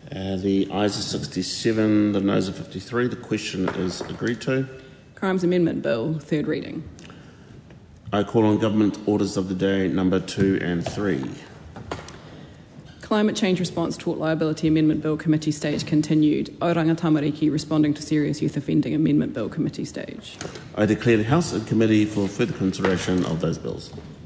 The ayes are 67, the noes are 53. The question is agreed to. Crimes Amendment Bill, third reading. I call on Government Orders of the Day number 2 and 3. Climate Change Response Tort Liability Amendment Bill Committee stage continued. Auranga Tamariki responding to Serious Youth Offending Amendment Bill Committee stage. I declare the House and Committee for further consideration of those bills.